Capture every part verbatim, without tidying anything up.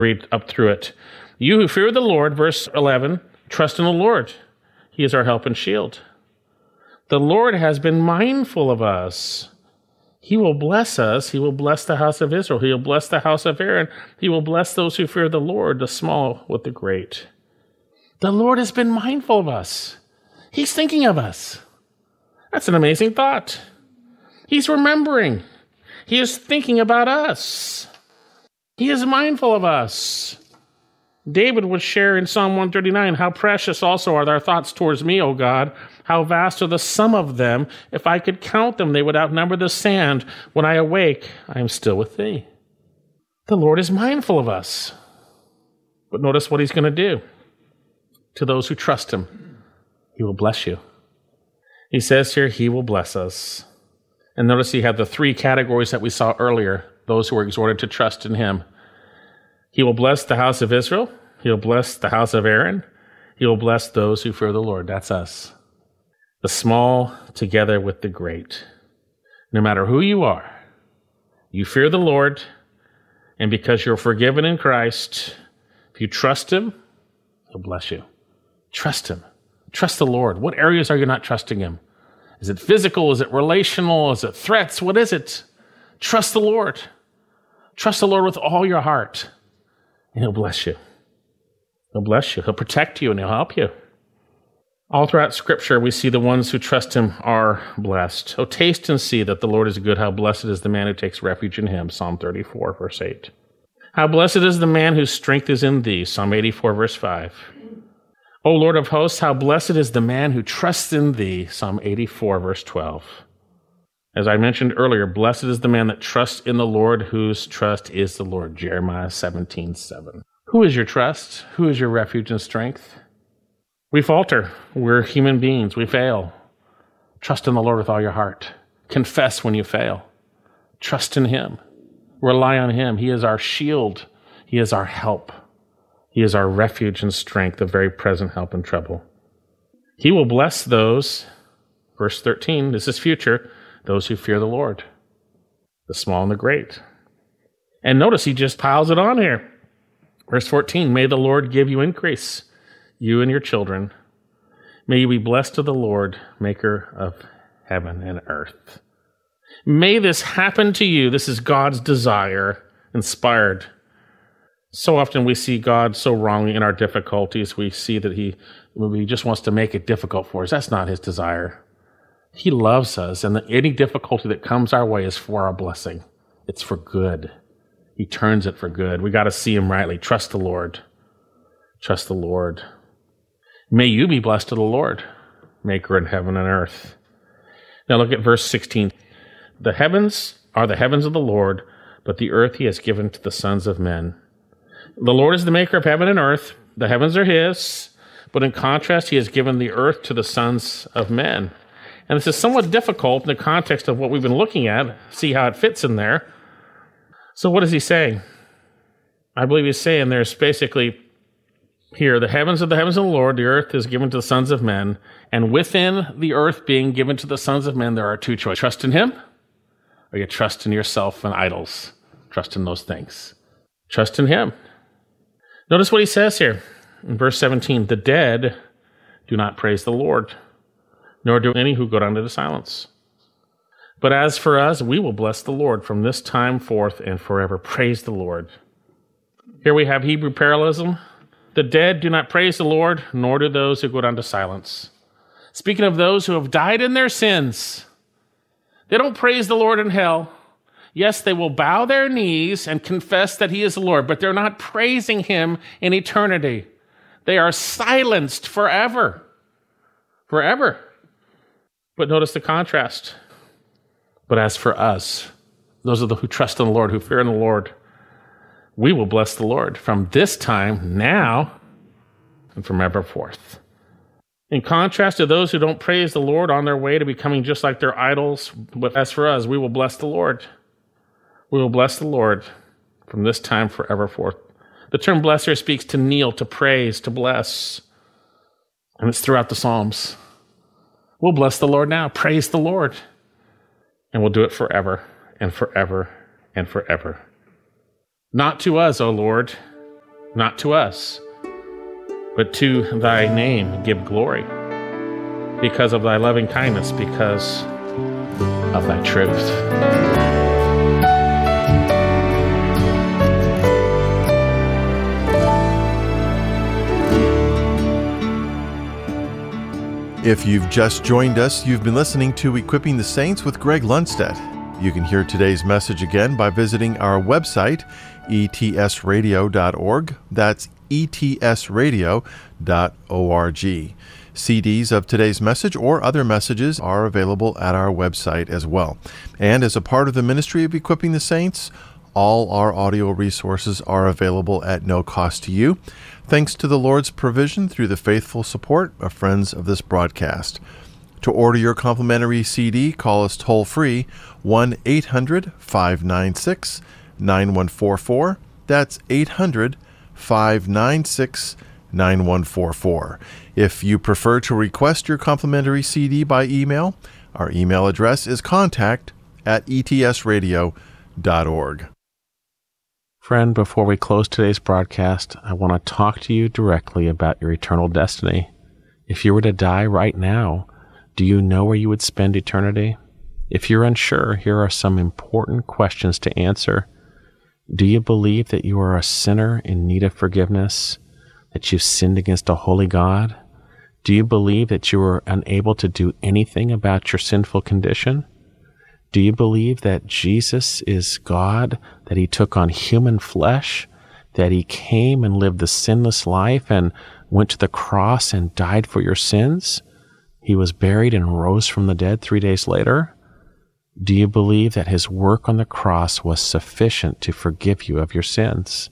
Read up through it. You who fear the Lord, verse eleven, trust in the Lord. He is our help and shield. The Lord has been mindful of us. He will bless us. He will bless the house of Israel. He will bless the house of Aaron. He will bless those who fear the Lord, the small with the great. The Lord has been mindful of us. He's thinking of us. That's an amazing thought. He's remembering. He is thinking about us. He is mindful of us. David would share in Psalm one thirty-nine, how precious also are thy thoughts towards me, O God. How vast are the sum of them. If I could count them, they would outnumber the sand. When I awake, I am still with thee. The Lord is mindful of us. But notice what he's going to do. To those who trust him, he will bless you. He says here, he will bless us. And notice he had the three categories that we saw earlier. Those who are exhorted to trust in him. He will bless the house of Israel. He will bless the house of Aaron. He will bless those who fear the Lord. That's us. The small together with the great. No matter who you are, you fear the Lord, and because you're forgiven in Christ, if you trust him, he'll bless you. Trust him. Trust the Lord. What areas are you not trusting him? Is it physical? Is it relational? Is it threats? What is it? Trust the Lord. Trust the Lord with all your heart, and he'll bless you. He'll bless you. He'll protect you, and he'll help you. All throughout Scripture, we see the ones who trust him are blessed. Oh, taste and see that the Lord is good. How blessed is the man who takes refuge in him. Psalm thirty-four, verse eight. How blessed is the man whose strength is in thee. Psalm eighty-four, verse five. O Lord of hosts, how blessed is the man who trusts in thee. Psalm eighty-four, verse twelve. As I mentioned earlier, blessed is the man that trusts in the Lord, whose trust is the Lord. Jeremiah seventeen, seven. Who is your trust? Who is your refuge and strength? We falter. We're human beings. We fail. Trust in the Lord with all your heart. Confess when you fail. Trust in him. Rely on him. He is our shield. He is our help. He is our refuge and strength, a very present help in trouble. He will bless those, verse thirteen, this is future, those who fear the Lord, the small and the great. And notice he just piles it on here. Verse fourteen, may the Lord give you increase, you and your children. May you be blessed of the Lord, maker of heaven and earth. May this happen to you. This is God's desire, inspired. So often we see God so wrongly in our difficulties. We see that he, he just wants to make it difficult for us. That's not his desire. He loves us, and any difficulty that comes our way is for our blessing. It's for good. He turns it for good. We got to see him rightly. Trust the Lord. Trust the Lord. May you be blessed of the Lord, maker in heaven and earth. Now look at verse sixteen. The heavens are the heavens of the Lord, but the earth he has given to the sons of men. The Lord is the maker of heaven and earth. The heavens are his, but in contrast, he has given the earth to the sons of men. And this is somewhat difficult in the context of what we've been looking at. See how it fits in there. So what is he saying? I believe he's saying there's basically here, the heavens are the heavens of the Lord, the earth is given to the sons of men, and within the earth being given to the sons of men, there are two choices. Trust in him, or you trust in yourself and idols. Trust in those things. Trust in him. Notice what he says here in verse seventeen. The dead do not praise the Lord, nor do any who go down into silence. But as for us, we will bless the Lord from this time forth and forever. Praise the Lord. Here we have Hebrew parallelism. The dead do not praise the Lord, nor do those who go down to silence. Speaking of those who have died in their sins, they don't praise the Lord in hell. Yes, they will bow their knees and confess that he is the Lord, but they're not praising him in eternity. They are silenced forever. Forever. But notice the contrast. But as for us, those are the who trust in the Lord, who fear in the Lord, we will bless the Lord from this time, now, and from ever forth. In contrast to those who don't praise the Lord on their way to becoming just like their idols, but as for us, we will bless the Lord. We will bless the Lord from this time forever forth. The term bless here speaks to kneel, to praise, to bless. And it's throughout the Psalms. We'll bless the Lord now. Praise the Lord. And we'll do it forever and forever and forever. Not to us, O Lord, not to us, but to thy name give glory, because of thy loving kindness, because of thy truth. If you've just joined us, you've been listening to Equipping the Saints with Greg Lundstedt. You can hear today's message again by visiting our website, e t s radio dot org. That's e t s radio dot org. C Ds of today's message or other messages are available at our website as well. And as a part of the ministry of Equipping the Saints, all our audio resources are available at no cost to you, thanks to the Lord's provision through the faithful support of friends of this broadcast. To order your complimentary C D, call us toll-free, one eight hundred five nine six nine one four four. That's eight hundred five nine six nine one four four. If you prefer to request your complimentary C D by email, our email address is contact at e t s radio dot org. Friend, before we close today's broadcast, I want to talk to you directly about your eternal destiny. If you were to die right now, do you know where you would spend eternity? If you're unsure, here are some important questions to answer. Do you believe that you are a sinner in need of forgiveness, that you've sinned against a holy God? Do you believe that you are unable to do anything about your sinful condition? Do you believe that Jesus is God, that he took on human flesh, that he came and lived the sinless life and went to the cross and died for your sins? He was buried and rose from the dead three days later? Do you believe that his work on the cross was sufficient to forgive you of your sins?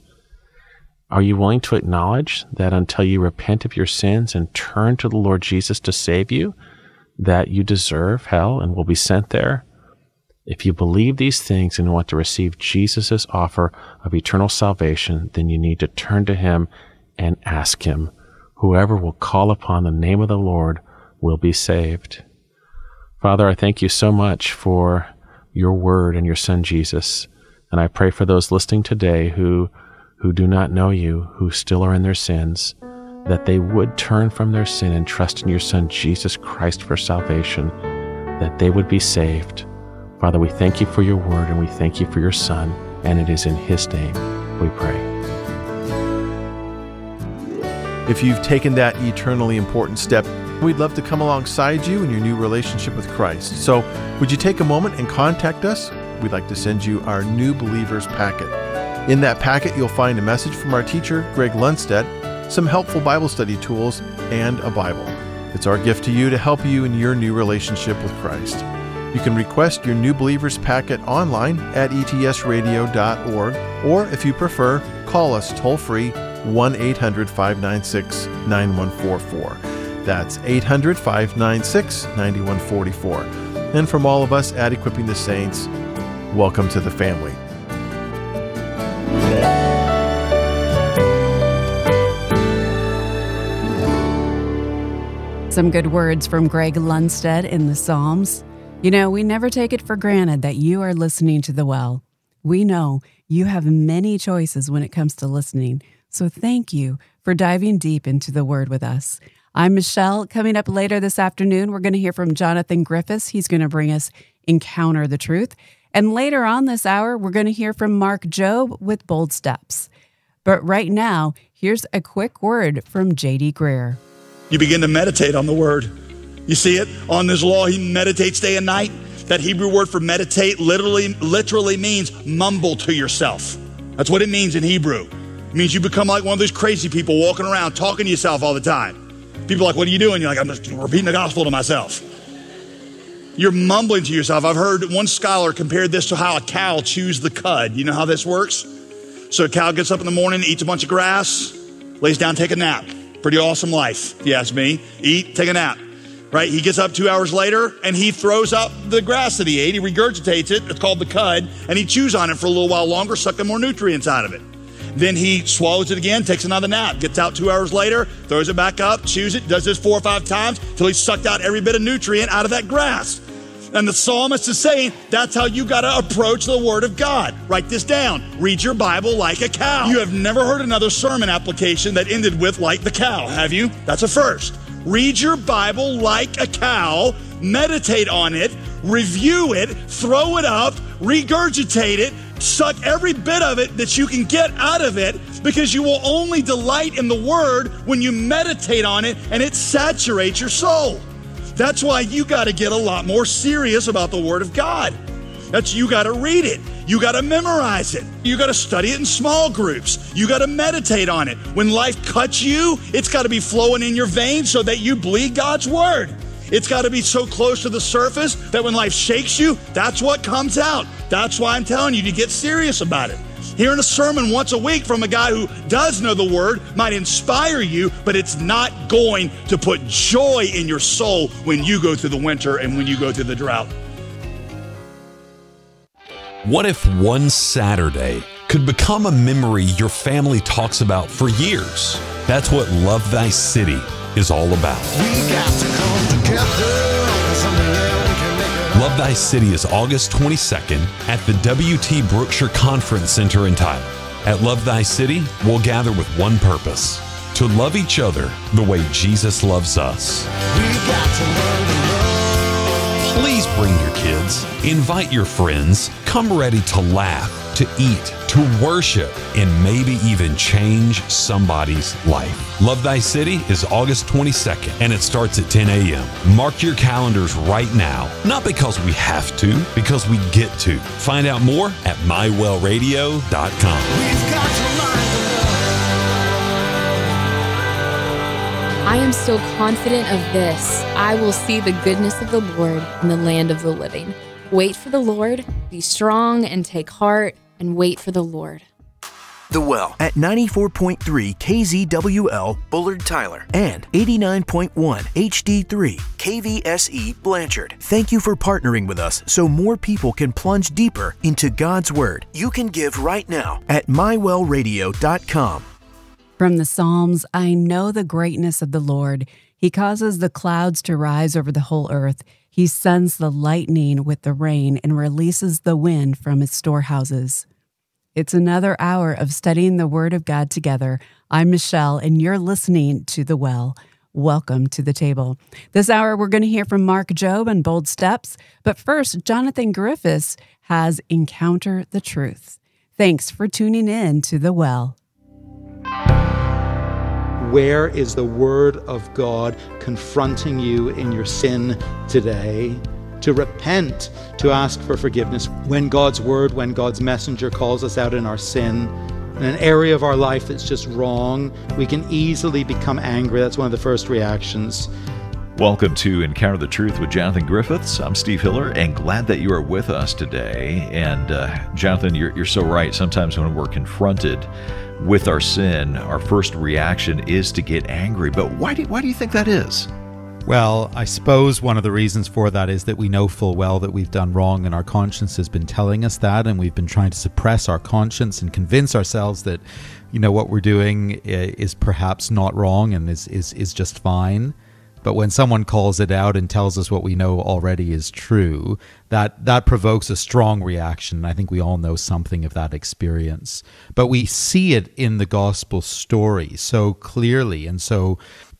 Are you willing to acknowledge that until you repent of your sins and turn to the Lord Jesus to save you, that you deserve hell and will be sent there? If you believe these things and want to receive Jesus' offer of eternal salvation, then you need to turn to him and ask him. Whoever will call upon the name of the Lord will be saved. Father, I thank you so much for your word and your son Jesus. And I pray for those listening today who, who do not know you, who still are in their sins, that they would turn from their sin and trust in your son Jesus Christ for salvation, that they would be saved. Father, we thank you for your word and we thank you for your son, and it is in his name we pray. If you've taken that eternally important step, we'd love to come alongside you in your new relationship with Christ. So would you take a moment and contact us? We'd like to send you our New Believers packet. In that packet, you'll find a message from our teacher, Greg Lundstedt, some helpful Bible study tools, and a Bible. It's our gift to you to help you in your new relationship with Christ. You can request your New Believers packet online at e t s radio dot org, or if you prefer, call us toll-free, one eight hundred five nine six nine one four four. That's eight hundred five nine six nine one four four. And from all of us at Equipping the Saints, welcome to the family. Some good words from Greg Lundstedt in the Psalms. You know, we never take it for granted that you are listening to The Well. We know you have many choices when it comes to listening, so thank you for diving deep into the Word with us. I'm Michelle. Coming up later this afternoon, we're going to hear from Jonathan Griffiths. He's going to bring us Encounter the Truth. And later on this hour, we're going to hear from Mark Jobe with Bold Steps. But right now, here's a quick word from J D Greer. You begin to meditate on the Word. You see it on this law. He meditates day and night. That Hebrew word for meditate literally, literally means mumble to yourself. That's what it means in Hebrew. It means you become like one of those crazy people walking around talking to yourself all the time. People are like, what are you doing? You're like, I'm just repeating the gospel to myself. You're mumbling to yourself. I've heard one scholar compared this to how a cow chews the cud. You know how this works? So a cow gets up in the morning, eats a bunch of grass, lays down, take a nap. Pretty awesome life, if you ask me. Eat, take a nap. Right? He gets up two hours later and he throws up the grass that he ate. He regurgitates it. It's called the cud. And he chews on it for a little while longer, sucking more nutrients out of it. Then he swallows it again, takes another nap, gets out two hours later, throws it back up, chews it, does this four or five times till he's sucked out every bit of nutrient out of that grass. And the psalmist is saying that's how you got to approach the Word of God. Write this down. Read your Bible like a cow. You have never heard another sermon application that ended with like the cow, have you? That's a first. Read your Bible like a cow, meditate on it, review it, throw it up, regurgitate it, suck every bit of it that you can get out of it, because you will only delight in the Word when you meditate on it and it saturates your soul. That's why you got to get a lot more serious about the Word of God. That's you got to read it. You got to memorize it. You got to study it in small groups. You got to meditate on it. When life cuts you, it's got to be flowing in your veins so that you bleed God's Word. It's got to be so close to the surface that when life shakes you, that's what comes out. That's why I'm telling you to get serious about it. Hearing a sermon once a week from a guy who does know the Word might inspire you, but it's not going to put joy in your soul when you go through the winter and when you go through the drought. What if one Saturday could become a memory your family talks about for years? That's what Love Thy City is all about. We got to come together. Love Thy City is August twenty-second at the W T Brookshire Conference Center in Tyler. At Love Thy City, we'll gather with one purpose: to love each other the way Jesus loves us. We got to learn to love. Please bring your kids, invite your friends, come ready to laugh, to eat, to worship, and maybe even change somebody's life. Love Thy City is August twenty-second, and it starts at ten a.m. Mark your calendars right now, not because we have to, because we get to. Find out more at my well radio dot com. We've got to learn to love. I am so confident of this. I will see the goodness of the Lord in the land of the living. Wait for the Lord, be strong and take heart, and wait for the Lord. The Well at ninety-four point three K Z W L Bullard Tyler and eighty-nine point one H D three K V S E Blanchard. Thank you for partnering with us so more people can plunge deeper into God's Word. You can give right now at my well radio dot com. From the Psalms, I know the greatness of the Lord. He causes the clouds to rise over the whole earth. He sends the lightning with the rain and releases the wind from its storehouses. It's another hour of studying the Word of God together. I'm Michelle, and you're listening to The Well. Welcome to the table. This hour, we're going to hear from Mark Jobe and Bold Steps. But first, Jonathan Griffiths has Encounter the Truth. Thanks for tuning in to The Well. Where is the Word of God confronting you in your sin today? To repent, to ask for forgiveness. When God's Word, when God's messenger calls us out in our sin, in an area of our life that's just wrong, we can easily become angry. That's one of the first reactions. Welcome to Encounter the Truth with Jonathan Griffiths. I'm Steve Hiller, and glad that you are with us today. And uh, Jonathan, you're, you're so right. Sometimes when we're confronted with our sin, our first reaction is to get angry. But why do, why do you think that is? Well, I suppose one of the reasons for that is that we know full well that we've done wrong, and our conscience has been telling us that, and we've been trying to suppress our conscience and convince ourselves that, you know, what we're doing is perhaps not wrong and is, is, is just fine. But when someone calls it out and tells us what we know already is true, that, that provokes a strong reaction. I think we all know something of that experience. But we see it in the gospel story so clearly and so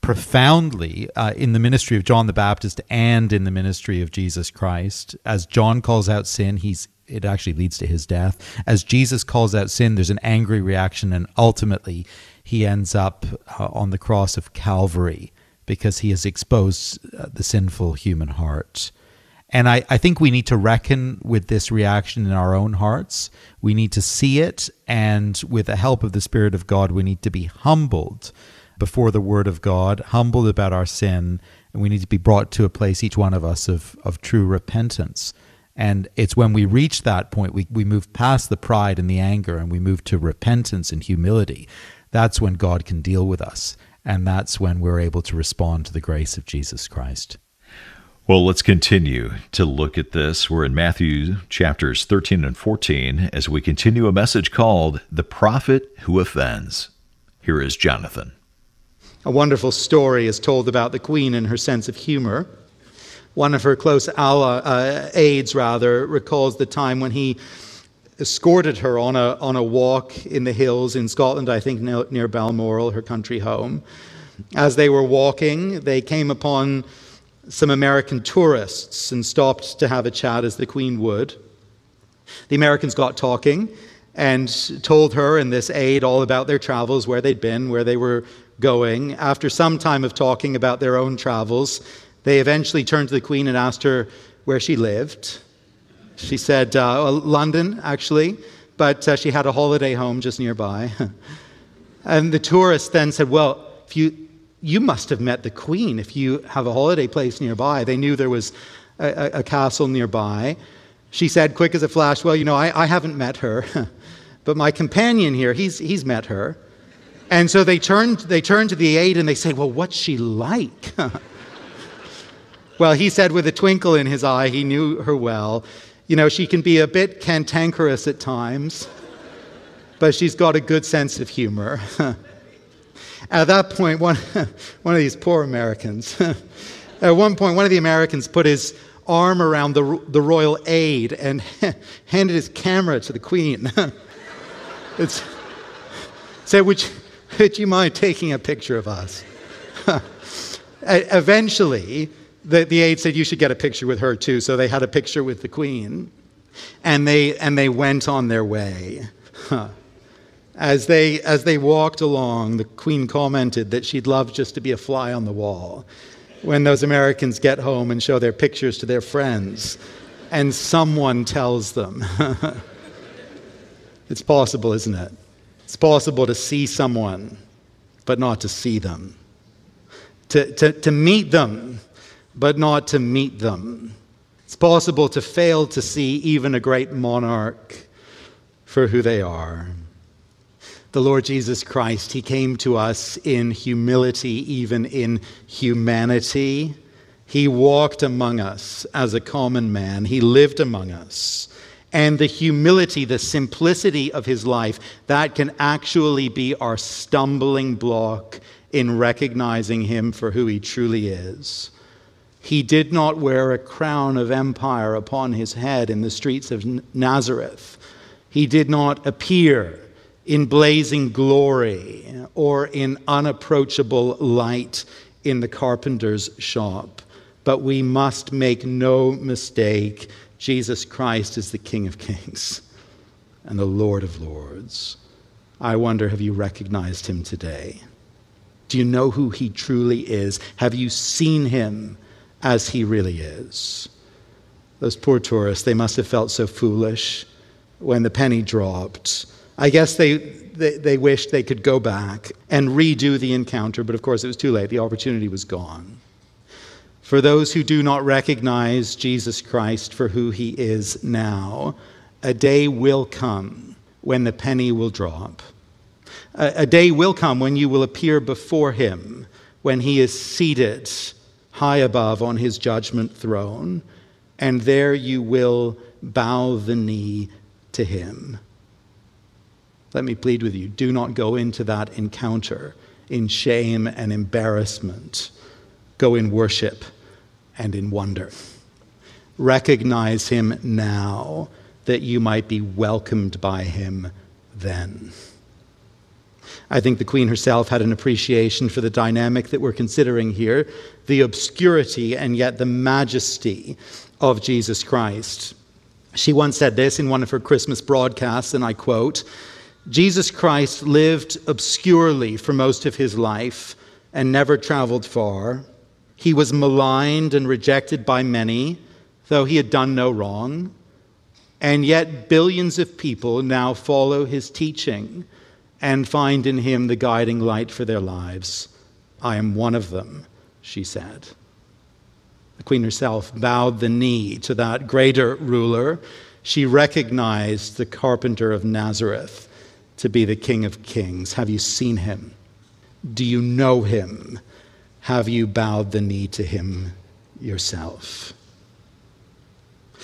profoundly uh, in the ministry of John the Baptist and in the ministry of Jesus Christ. As John calls out sin, he's it actually leads to his death. As Jesus calls out sin, there's an angry reaction, and ultimately he ends up uh, on the cross of Calvary, because he has exposed uh, the sinful human heart. And I, I think we need to reckon with this reaction in our own hearts. We need to see it, and with the help of the Spirit of God, we need to be humbled before the Word of God, humbled about our sin, and we need to be brought to a place, each one of us, of, of true repentance. And it's when we reach that point, we, we move past the pride and the anger, and we move to repentance and humility. That's when God can deal with us. And that's when we're able to respond to the grace of Jesus Christ. Well, let's continue to look at this. We're in Matthew chapters thirteen and fourteen as we continue a message called The Prophet Who Offends. Here is Jonathan. A wonderful story is told about the Queen and her sense of humor. One of her close ally, uh, aides, rather, recalls the time when he escorted her on a on a walk in the hills in Scotland, I think near, near Balmoral, her country home. As they were walking, they came upon some American tourists and stopped to have a chat, as the Queen would. The Americans got talking and told her and this aide all about their travels, where they'd been, where they were going. After some time of talking about their own travels, they eventually turned to the Queen and asked her where she lived. She said, uh, well, London, actually, but uh, she had a holiday home just nearby. And the tourist then said, well, if you you must have met the Queen if you have a holiday place nearby. They knew there was a, a castle nearby. She said, quick as a flash, well, you know, I, I haven't met her, but my companion here, he's he's met her. And so they turned they turned to the aide and they said, well, what's she like? Well, he said with a twinkle in his eye, he knew her well. You know, she can be a bit cantankerous at times, but she's got a good sense of humor. At that point, one, one of these poor Americans, at one point, one of the Americans put his arm around the, the royal aide and handed his camera to the Queen. It's, said, would you, would you mind taking a picture of us? Eventually, the, the aide said, you should get a picture with her too. So they had a picture with the Queen, and they and they went on their way. As they as they walked along, the Queen commented that she'd love just to be a fly on the wall when those Americans get home and show their pictures to their friends, and someone tells them. It's possible, isn't it? It's possible to see someone, but not to see them. To, to, to meet them, but not to meet them. It's possible to fail to see even a great monarch for who they are. The Lord Jesus Christ, he came to us in humility, even in humanity. He walked among us as a common man. He lived among us. And the humility, the simplicity of his life, that can actually be our stumbling block in recognizing him for who he truly is. He did not wear a crown of empire upon his head in the streets of Nazareth. He did not appear in blazing glory or in unapproachable light in the carpenter's shop. But we must make no mistake, Jesus Christ is the King of Kings and the Lord of Lords. I wonder, have you recognized him today? Do you know who he truly is? Have you seen him as he really is? Those poor tourists, they must have felt so foolish when the penny dropped. I guess they, they, they wished they could go back and redo the encounter, but of course it was too late. The opportunity was gone. For those who do not recognize Jesus Christ for who he is now, a day will come when the penny will drop. A, a day will come when you will appear before him, when he is seated high above on his judgment throne, and there you will bow the knee to him. Let me plead with you, do not go into that encounter in shame and embarrassment. Go in worship and in wonder. Recognize him now, that you might be welcomed by him then. I think the Queen herself had an appreciation for the dynamic that we're considering here, the obscurity and yet the majesty of Jesus Christ. She once said this in one of her Christmas broadcasts, and I quote, Jesus Christ lived obscurely for most of his life and never traveled far. He was maligned and rejected by many, though he had done no wrong. And yet billions of people now follow his teaching and find in him the guiding light for their lives. I am one of them, she said. The Queen herself bowed the knee to that greater ruler. She recognized the carpenter of Nazareth to be the King of Kings. Have you seen him? Do you know him? Have you bowed the knee to him yourself?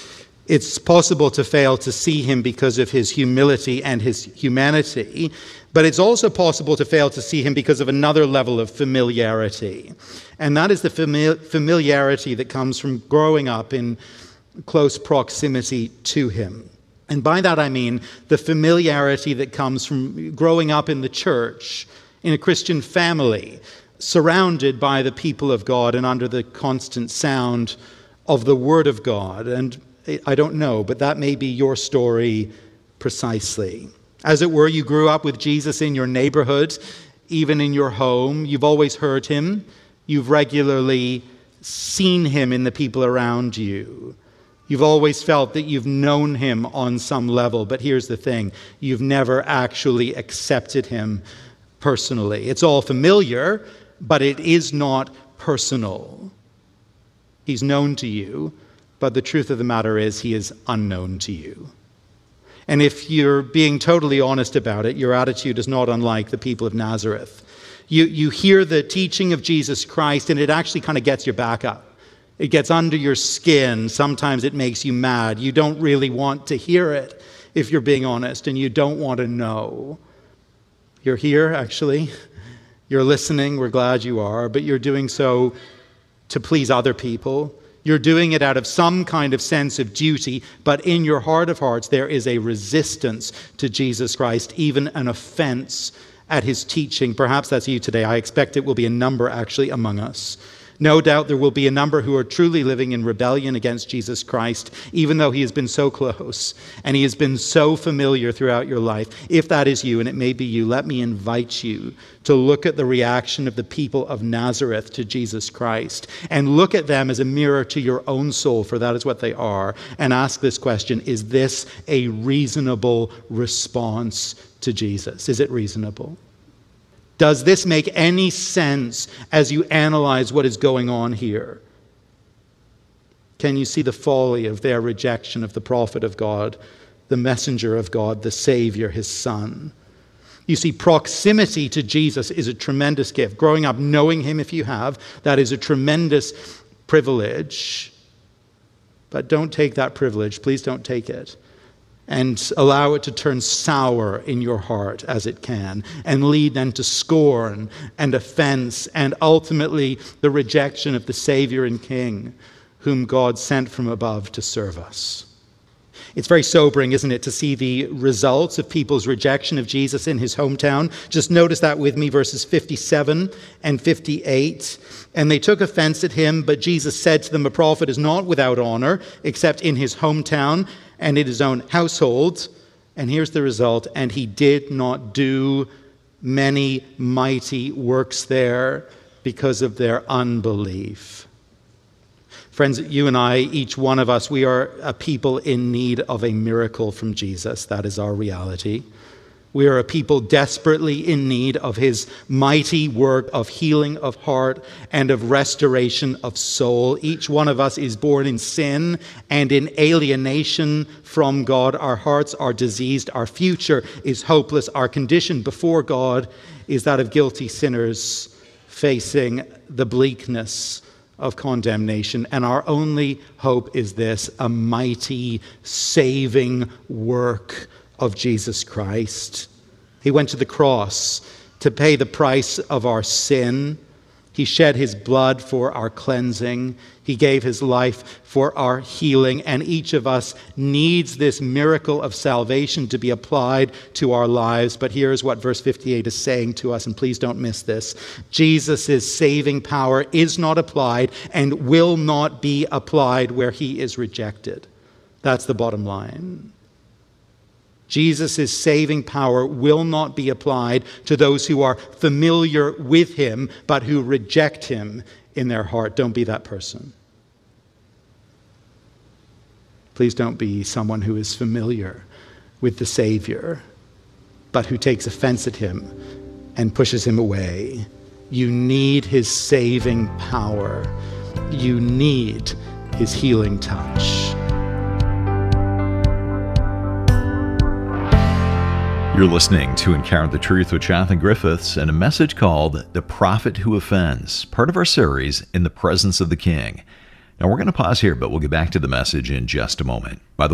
It's possible to fail to see him because of his humility and his humanity, But it's also possible to fail to see him because of another level of familiarity. And that is the fami- familiarity that comes from growing up in close proximity to him. And by that I mean the familiarity that comes from growing up in the church, in a Christian family, surrounded by the people of God and under the constant sound of the Word of God. And I don't know, but that may be your story precisely. As it were, you grew up with Jesus in your neighborhood, even in your home. You've always heard him. You've regularly seen him in the people around you. You've always felt that you've known him on some level. But here's the thing. You've never actually accepted him personally. It's all familiar, but it is not personal. He's known to you, but the truth of the matter is he is unknown to you. And if you're being totally honest about it, your attitude is not unlike the people of Nazareth. You, you hear the teaching of Jesus Christ, and it actually kind of gets your back up. It gets under your skin. Sometimes it makes you mad. You don't really want to hear it, if you're being honest, and you don't want to know. You're here, actually. You're listening. We're glad you are. But you're doing so to please other people. You're doing it out of some kind of sense of duty, but in your heart of hearts, there is a resistance to Jesus Christ, even an offense at his teaching. Perhaps that's you today. I expect it will be a number actually among us. No doubt there will be a number who are truly living in rebellion against Jesus Christ, even though he has been so close and he has been so familiar throughout your life. If that is you, and it may be you, let me invite you to look at the reaction of the people of Nazareth to Jesus Christ and look at them as a mirror to your own soul, for that is what they are, and ask this question: is this a reasonable response to Jesus? Is it reasonable? Does this make any sense as you analyze what is going on here? Can you see the folly of their rejection of the prophet of God, the messenger of God, the Savior, his Son? You see, proximity to Jesus is a tremendous gift. Growing up knowing him, if you have, that is a tremendous privilege. But don't take that privilege. Please don't take it and allow it to turn sour in your heart as it can, and lead then to scorn and offense and ultimately the rejection of the Savior and King whom God sent from above to serve us. It's very sobering, isn't it, to see the results of people's rejection of Jesus in his hometown. Just notice that with me, verses fifty-seven and fifty-eight. And they took offense at him, but Jesus said to them, a prophet is not without honor, except in his hometown and in his own household. And here's the result: and he did not do many mighty works there because of their unbelief. Friends, you and I, each one of us, we are a people in need of a miracle from Jesus. That is our reality. We are a people desperately in need of his mighty work of healing of heart and of restoration of soul. Each one of us is born in sin and in alienation from God. Our hearts are diseased. Our future is hopeless. Our condition before God is that of guilty sinners facing the bleakness of condemnation. And our only hope is this: a mighty saving work of Jesus Christ. He went to the cross to pay the price of our sin. He shed his blood for our cleansing. He gave his life for our healing. And each of us needs this miracle of salvation to be applied to our lives. But here's what verse fifty-eight is saying to us, and please don't miss this. Jesus' saving power is not applied and will not be applied where he is rejected. That's the bottom line. Jesus' saving power will not be applied to those who are familiar with him, but who reject him in their heart. Don't be that person. Please don't be someone who is familiar with the Savior, but who takes offense at him and pushes him away. You need his saving power. You need his healing touch. You're listening to Encounter the Truth with Jonathan Griffiths and a message called The Prophet Who Offends, part of our series, In the Presence of the King. Now we're going to pause here, but we'll get back to the message in just a moment. By the way,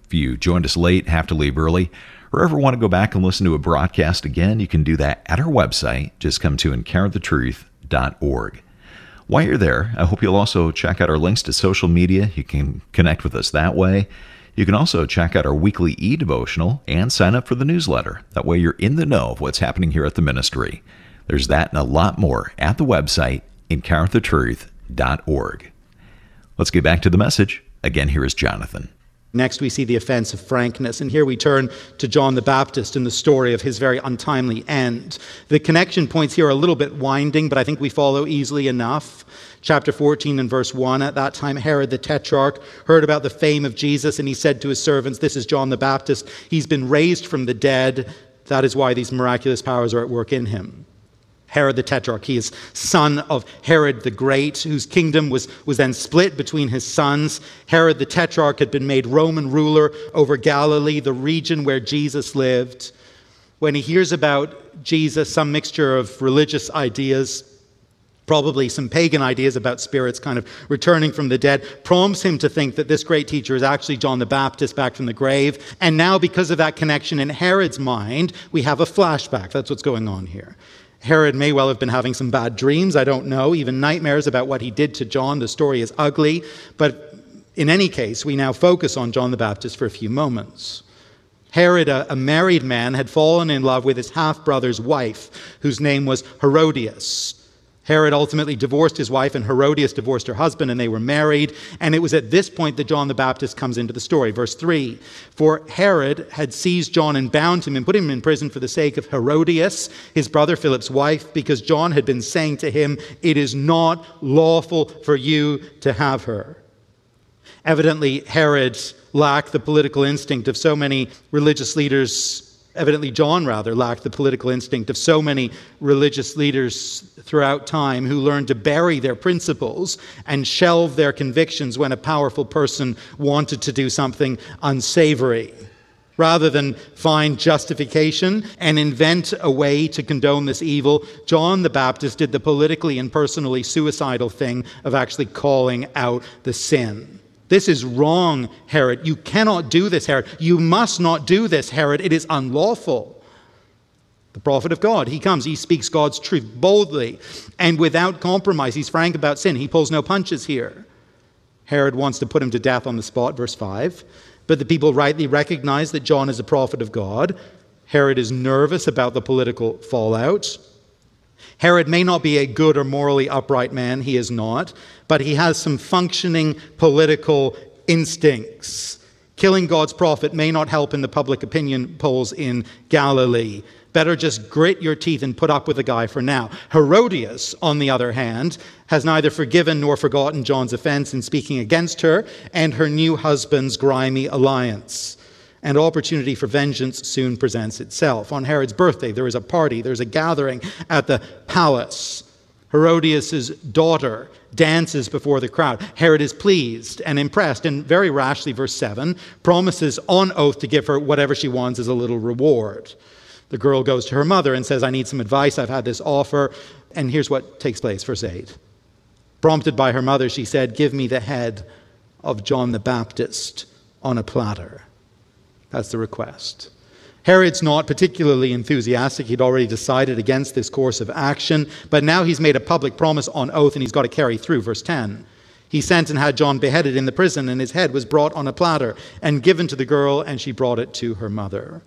If you joined us late, have to leave early, or ever want to go back and listen to a broadcast again, you can do that at our website. Just come to encounter the truth dot org. While you're there, I hope you'll also check out our links to social media. You can connect with us that way. You can also check out our weekly e-devotional and sign up for the newsletter. That way you're in the know of what's happening here at the ministry. There's that and a lot more at the website, encounter the truth dot org. Let's get back to the message. Again, here is Jonathan. Next, we see the offense of frankness, and here we turn to John the Baptist and the story of his very untimely end. The connection points here are a little bit winding, but I think we follow easily enough. Chapter fourteen and verse one, at that time Herod the Tetrarch heard about the fame of Jesus, and he said to his servants, "This is John the Baptist. He's been raised from the dead. That is why these miraculous powers are at work in him." Herod the Tetrarch, he is son of Herod the Great, whose kingdom was, was then split between his sons. Herod the Tetrarch had been made Roman ruler over Galilee, the region where Jesus lived. When he hears about Jesus, some mixture of religious ideas, probably some pagan ideas about spirits kind of returning from the dead, prompts him to think that this great teacher is actually John the Baptist back from the grave. And now, because of that connection in Herod's mind, we have a flashback. That's what's going on here. Herod may well have been having some bad dreams, I don't know, even nightmares about what he did to John. The story is ugly, but in any case, we now focus on John the Baptist for a few moments. Herod, a, a married man, had fallen in love with his half-brother's wife, whose name was Herodias. Herod ultimately divorced his wife, and Herodias divorced her husband, and they were married. And it was at this point that John the Baptist comes into the story. Verse three, "For Herod had seized John and bound him and put him in prison for the sake of Herodias, his brother Philip's wife, because John had been saying to him, 'It is not lawful for you to have her.'" Evidently, Herod lacked the political instinct of so many religious leaders. Evidently, John, rather, lacked the political instinct of so many religious leaders throughout time who learned to bury their principles and shelve their convictions when a powerful person wanted to do something unsavory. Rather than find justification and invent a way to condone this evil, John the Baptist did the politically and personally suicidal thing of actually calling out the sin. "This is wrong, Herod. You cannot do this, Herod. You must not do this, Herod. It is unlawful." The prophet of God, he comes, he speaks God's truth boldly and without compromise. He's frank about sin. He pulls no punches here. Herod wants to put him to death on the spot, verse five. But the people rightly recognize that John is a prophet of God. Herod is nervous about the political fallout. Herod may not be a good or morally upright man, he is not, but he has some functioning political instincts. Killing God's prophet may not help in the public opinion polls in Galilee. Better just grit your teeth and put up with the guy for now. Herodias, on the other hand, has neither forgiven nor forgotten John's offense in speaking against her and her new husband's grimy alliance. And opportunity for vengeance soon presents itself. On Herod's birthday, there is a party, there's a gathering at the palace. Herodias' daughter dances before the crowd. Herod is pleased and impressed, and very rashly, verse seven, promises on oath to give her whatever she wants as a little reward. The girl goes to her mother and says, "I need some advice, I've had this offer." And here's what takes place, verse eight. Prompted by her mother, she said, "Give me the head of John the Baptist on a platter." That's the request. Herod's not particularly enthusiastic. He'd already decided against this course of action, but now he's made a public promise on oath and he's got to carry through. Verse ten. He sent and had John beheaded in the prison, and his head was brought on a platter and given to the girl, and she brought it to her mother.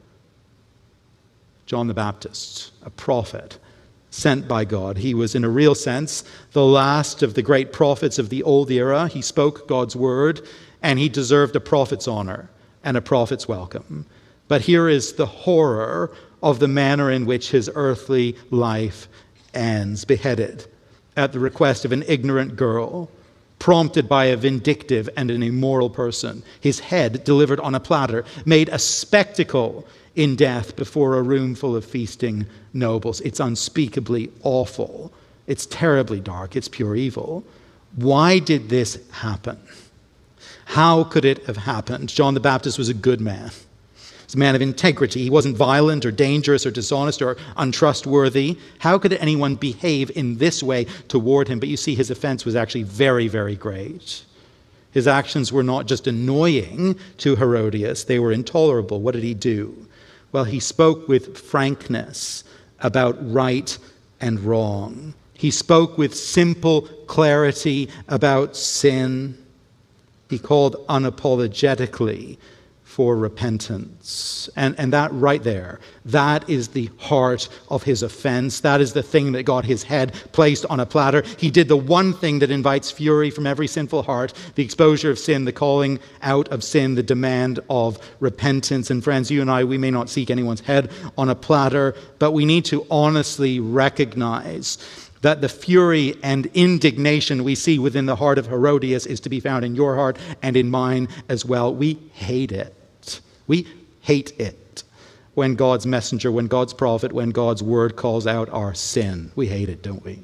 John the Baptist, a prophet sent by God. He was, in a real sense, the last of the great prophets of the old era. He spoke God's word, and he deserved a prophet's honor and a prophet's welcome. But here is the horror of the manner in which his earthly life ends, beheaded at the request of an ignorant girl, prompted by a vindictive and an immoral person. His head delivered on a platter, made a spectacle in death before a room full of feasting nobles. It's unspeakably awful. It's terribly dark. It's pure evil. Why did this happen? How could it have happened? John the Baptist was a good man. He was a man of integrity. He wasn't violent or dangerous or dishonest or untrustworthy. How could anyone behave in this way toward him? But you see, his offense was actually very, very great. His actions were not just annoying to Herodias, they were intolerable. What did he do? Well, he spoke with frankness about right and wrong. He spoke with simple clarity about sin. He called unapologetically for repentance. And, and that right there, that is the heart of his offense. That is the thing that got his head placed on a platter. He did the one thing that invites fury from every sinful heart, the exposure of sin, the calling out of sin, the demand of repentance. And friends, you and I, we may not seek anyone's head on a platter, but we need to honestly recognize that the fury and indignation we see within the heart of Herodias is to be found in your heart and in mine as well. We hate it. We hate it when God's messenger, when God's prophet, when God's word calls out our sin. We hate it, don't we?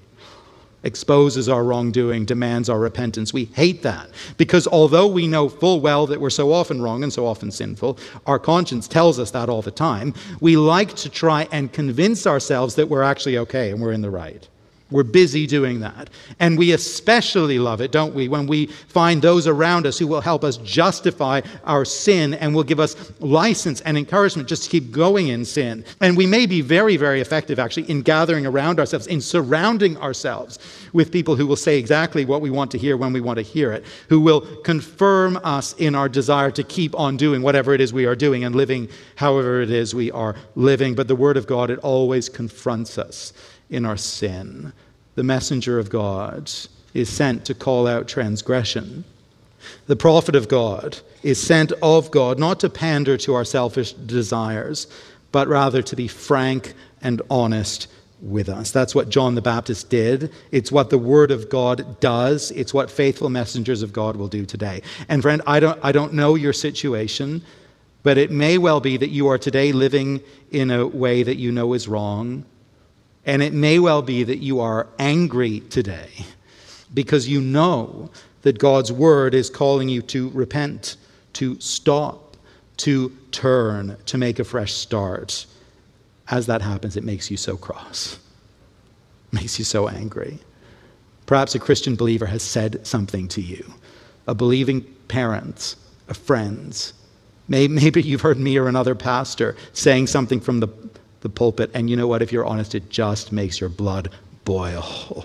Exposes our wrongdoing, demands our repentance. We hate that because although we know full well that we're so often wrong and so often sinful, our conscience tells us that all the time, we like to try and convince ourselves that we're actually okay and we're in the right. We're busy doing that. And we especially love it, don't we, when we find those around us who will help us justify our sin and will give us license and encouragement just to keep going in sin. And we may be very, very effective, actually, in gathering around ourselves, in surrounding ourselves with people who will say exactly what we want to hear when we want to hear it, who will confirm us in our desire to keep on doing whatever it is we are doing and living however it is we are living. But the Word of God, it always confronts us in our sin. The messenger of God is sent to call out transgression. The prophet of God is sent of God not to pander to our selfish desires, but rather to be frank and honest with us. That's what John the Baptist did. It's what the Word of God does. It's what faithful messengers of God will do today. And friend, I don't, I don't know your situation, but it may well be that you are today living in a way that you know is wrong. And it may well be that you are angry today because you know that God's word is calling you to repent, to stop, to turn, to make a fresh start. As that happens, it makes you so cross. It makes you so angry. Perhaps a Christian believer has said something to you, a believing parent, a friend. Maybe you've heard me or another pastor saying something from the the pulpit, and you know what? If you're honest, it just makes your blood boil.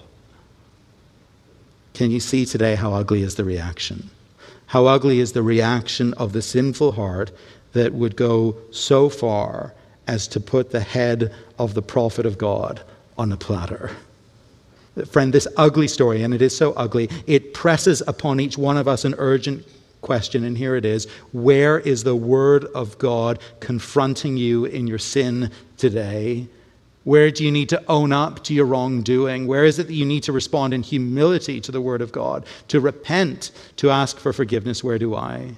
Can you see today how ugly is the reaction? How ugly is the reaction of the sinful heart that would go so far as to put the head of the prophet of God on a platter? Friend, this ugly story, and it is so ugly, it presses upon each one of us an urgent question, and here it is. Where is the Word of God confronting you in your sin today? Where do you need to own up to your wrongdoing? Where is it that you need to respond in humility to the Word of God, to repent, to ask for forgiveness? Where do I?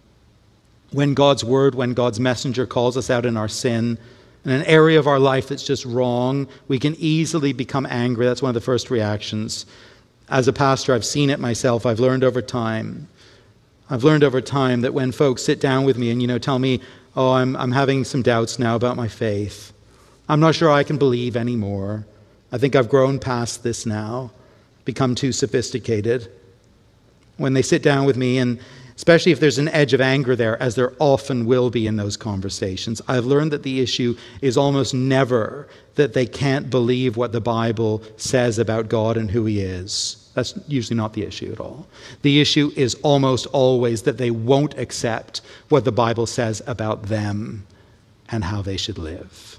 When God's Word, when God's messenger calls us out in our sin, in an area of our life that's just wrong, we can easily become angry. That's one of the first reactions. As a pastor, I've seen it myself. I've learned over time. I've learned over time that when folks sit down with me and, you know, tell me, oh, I'm, I'm having some doubts now about my faith. I'm not sure I can believe anymore. I think I've grown past this now, become too sophisticated. When they sit down with me, and especially if there's an edge of anger there, as there often will be in those conversations, I've learned that the issue is almost never that they can't believe what the Bible says about God and who He is. That's usually not the issue at all. The issue is almost always that they won't accept what the Bible says about them and how they should live.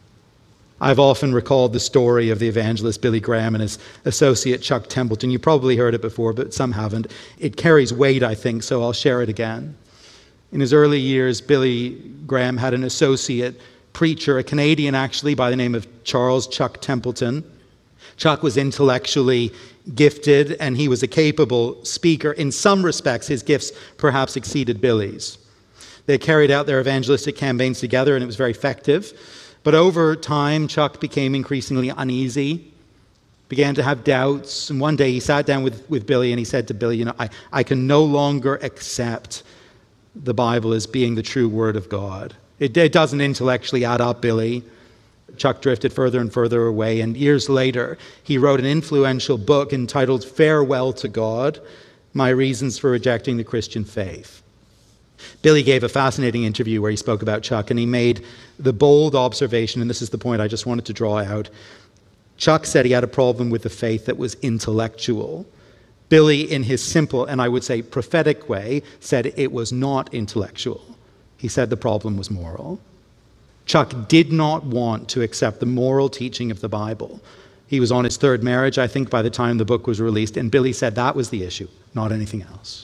I've often recalled the story of the evangelist Billy Graham and his associate Chuck Templeton. You probably heard it before, but some haven't. It carries weight, I think, so I'll share it again. In his early years, Billy Graham had an associate preacher, a Canadian actually, by the name of Charles Chuck Templeton. Chuck was intellectually gifted, and he was a capable speaker. In some respects, his gifts perhaps exceeded Billy's. They carried out their evangelistic campaigns together, and it was very effective. But over time, Chuck became increasingly uneasy, began to have doubts. And one day he sat down with, with Billy, and he said to Billy, you know, I, I can no longer accept the Bible as being the true Word of God. It, it doesn't intellectually add up, Billy. Chuck drifted further and further away, and years later, he wrote an influential book entitled Farewell to God. my reasons for rejecting the Christian faith. Billy gave a fascinating interview where he spoke about Chuck, and he made the bold observation, and this is the point I just wanted to draw out. Chuck said he had a problem with the faith that was intellectual. Billy, in his simple and I would say prophetic way, said it was not intellectual. He said the problem was moral. Chuck did not want to accept the moral teaching of the Bible. He was on his third marriage, I think, by the time the book was released, and Billy said that was the issue, not anything else.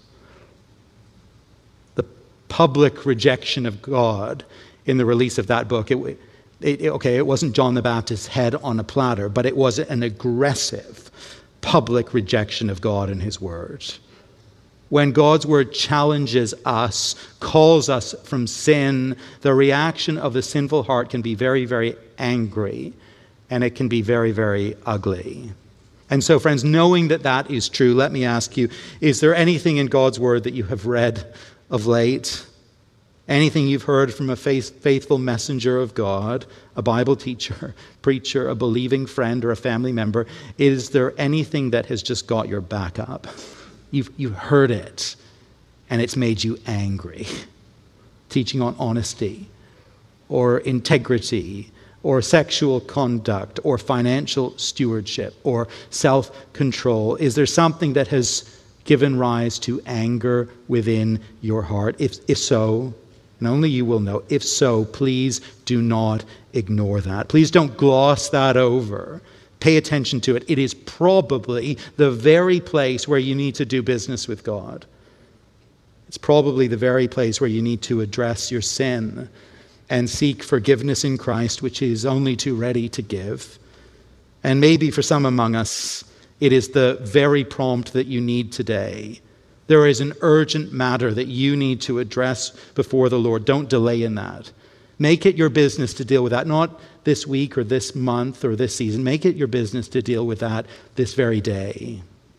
The public rejection of God in the release of that book, it, it, okay, it wasn't John the Baptist's head on a platter, but it was an aggressive public rejection of God and his word. When God's word challenges us, calls us from sin, the reaction of the sinful heart can be very, very angry, and it can be very, very ugly. And so, friends, knowing that that is true, let me ask you, is there anything in God's word that you have read of late? Anything you've heard from a faith, faithful messenger of God, a Bible teacher, preacher, a believing friend, or a family member? Is there anything that has just got your back up? You've, you've heard it, and it's made you angry. Teaching on honesty, or integrity, or sexual conduct, or financial stewardship, or self-control. Is there something that has given rise to anger within your heart? If, if so, and only you will know, if so, please do not ignore that. Please don't gloss that over. Pay attention to it. It is probably the very place where you need to do business with God. It's probably the very place where you need to address your sin and seek forgiveness in Christ, which he is only too ready to give. And maybe for some among us, it is the very prompt that you need today. There is an urgent matter that you need to address before the Lord. Don't delay in that. Make it your business to deal with that, not this week or this month or this season. Make it your business to deal with that this very day.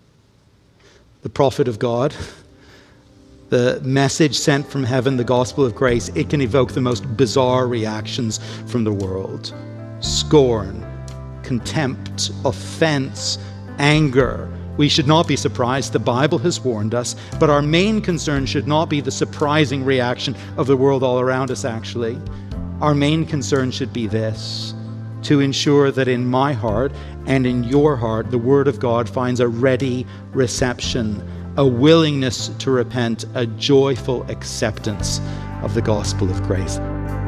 The prophet of God, the message sent from heaven, the gospel of grace, it can evoke the most bizarre reactions from the world. Scorn, contempt, offense, anger. We should not be surprised. The Bible has warned us, but our main concern should not be the surprising reaction of the world all around us, actually. Our main concern should be this: to ensure that in my heart and in your heart, the Word of God finds a ready reception, a willingness to repent, a joyful acceptance of the gospel of grace.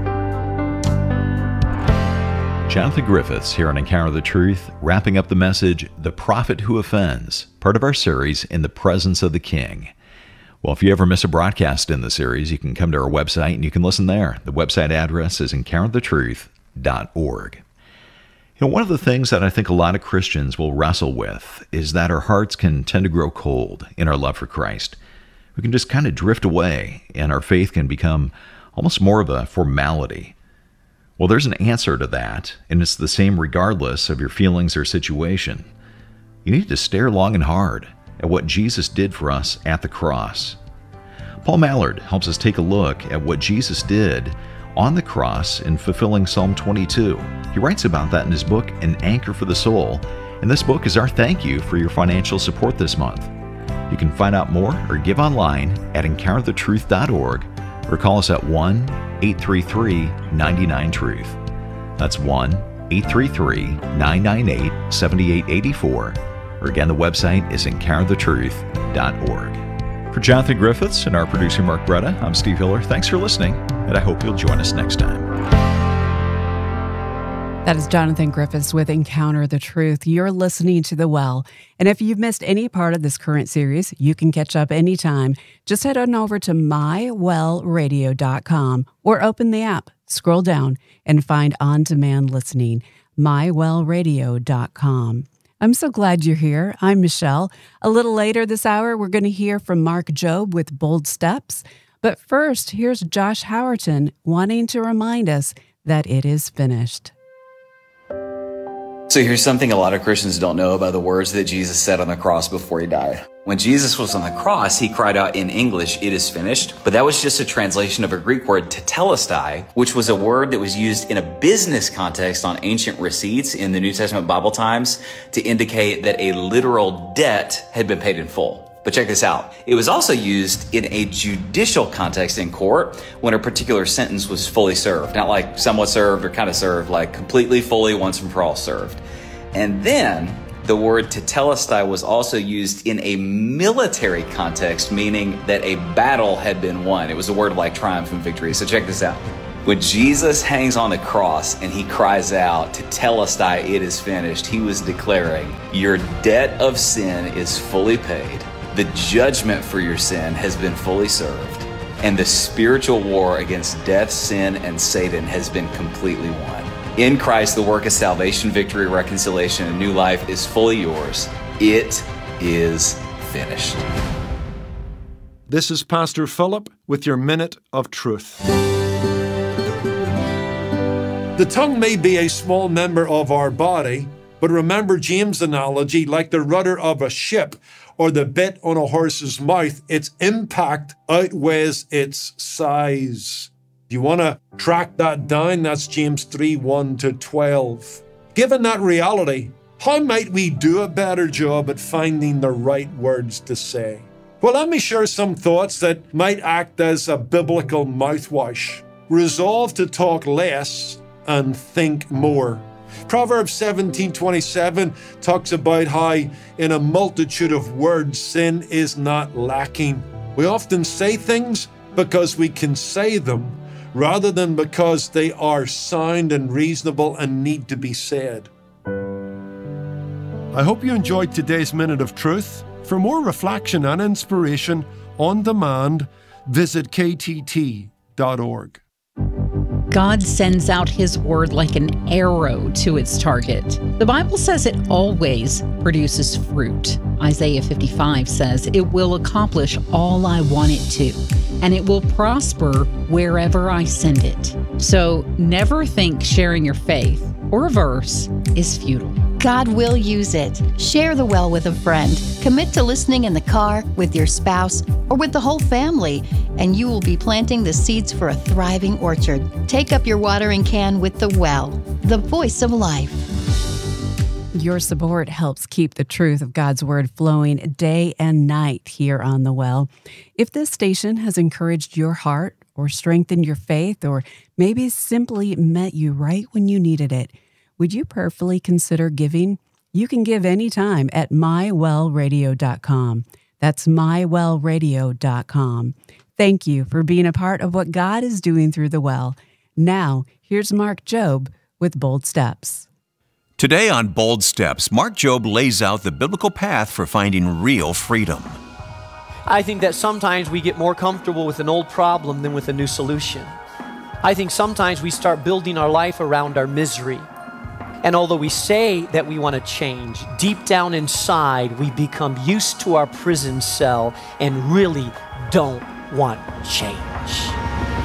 Jonathan Griffiths here on Encounter the Truth, wrapping up the message, The Prophet Who Offends, part of our series, In the Presence of the King. Well, if you ever miss a broadcast in the series, you can come to our website and you can listen there. The website address is encounter the truth dot org. You know, one of the things that I think a lot of Christians will wrestle with is that our hearts can tend to grow cold in our love for Christ. We can just kind of drift away, and our faith can become almost more of a formality. Well, there's an answer to that, and it's the same regardless of your feelings or situation. You need to stare long and hard at what Jesus did for us at the cross. Paul Mallard helps us take a look at what Jesus did on the cross in fulfilling Psalm twenty-two. He writes about that in his book, An Anchor for the Soul, and this book is our thank you for your financial support this month. You can find out more or give online at encounter the truth dot org or call us at one eight three three nine nine truth. That's one eight three three nine nine eight seven eight eight four. Or again, the website is encounter the truth dot org. For Jonathan Griffiths and our producer Mark Bretta, I'm Steve Hiller. Thanks for listening, and I hope you'll join us next time. That is Jonathan Griffiths with Encounter the Truth. You're listening to The Well. And if you've missed any part of this current series, you can catch up anytime. Just head on over to my well radio dot com or open the app, scroll down, and find on-demand listening, my well radio dot com. I'm so glad you're here. I'm Michelle. A little later this hour, we're going to hear from Mark Jobe with Bold Steps. But first, here's Josh Howerton wanting to remind us that it is finished. So here's something a lot of Christians don't know about the words that Jesus said on the cross before he died. When Jesus was on the cross, he cried out in English, "It is finished." But that was just a translation of a Greek word, tetelestai, which was a word that was used in a business context on ancient receipts in the New Testament Bible times to indicate that a literal debt had been paid in full. But check this out. It was also used in a judicial context in court when a particular sentence was fully served. Not like somewhat served or kind of served, like completely, fully, once and for all served. And then the word tetelestai was also used in a military context, meaning that a battle had been won. It was a word of like triumph and victory. So check this out. When Jesus hangs on the cross and he cries out, tetelestai, it is finished, he was declaring, your debt of sin is fully paid. The judgment for your sin has been fully served. And the spiritual war against death, sin, and Satan has been completely won. In Christ, the work of salvation, victory, reconciliation, and new life is fully yours. It is finished. This is Pastor Philip with your Minute of Truth. The tongue may be a small member of our body, but remember James' analogy, like the rudder of a ship or the bit on a horse's mouth, its impact outweighs its size. If you want to track that down, that's James three, one to twelve. Given that reality, how might we do a better job at finding the right words to say? Well, let me share some thoughts that might act as a biblical mouthwash. Resolve to talk less and think more. Proverbs seventeen twenty-seven talks about how in a multitude of words, sin is not lacking. We often say things because we can say them, rather than because they are sound and reasonable and need to be said. I hope you enjoyed today's Minute of Truth. For more reflection and inspiration on demand, visit k t t dot org. God sends out his word like an arrow to its target. The Bible says it always produces fruit. Isaiah fifty-five says it will accomplish all I want it to, and it will prosper wherever I send it. So never think sharing your faith or a verse is futile. God will use it. Share the well with a friend. Commit to listening in the car, with your spouse, or with the whole family, and you will be planting the seeds for a thriving orchard. Take up your watering can with the well, the voice of life. Your support helps keep the truth of God's Word flowing day and night here on The Well. If this station has encouraged your heart or strengthened your faith or maybe simply met you right when you needed it, would you prayerfully consider giving? You can give anytime at my well radio dot com. That's my well radio dot com. Thank you for being a part of what God is doing through The Well. Now, here's Mark Jobe with Bold Steps. Today on Bold Steps, Mark Jobe lays out the biblical path for finding real freedom. I think that sometimes we get more comfortable with an old problem than with a new solution. I think sometimes we start building our life around our misery. And although we say that we want to change, deep down inside, we become used to our prison cell and really don't want change.